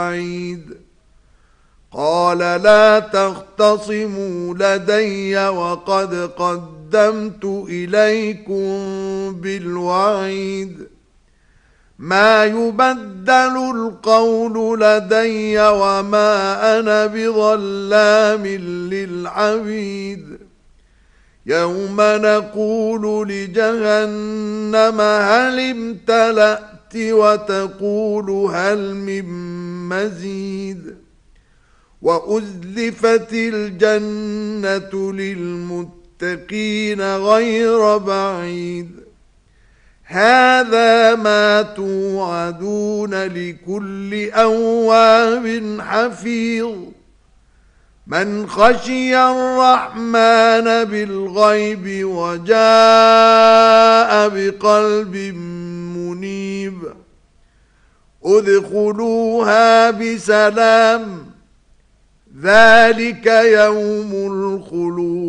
بعيد قال لا تختصموا لدي وقد قدمت إليكم بالوعيد ما يبدل القول لدي وما أنا بظلام للعبيد يوم نقول لجهنم هل امتلأت وتقول هل من مزيد وأزلفت الجنة للمتقين غير بعيد هذا ما توعدون لكل أواب حفيظ من خشي الرحمن بالغيب وجاء بقلب منيب ادخلوها بسلام ذلك يوم الخلود